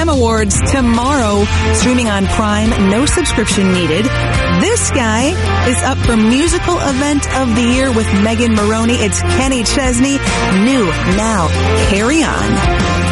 M Awards tomorrow, streaming on Prime, no subscription needed. This guy is up for Musical Event of the Year with Megan Maroney. It's Kenny Chesney. New Now, Carry On.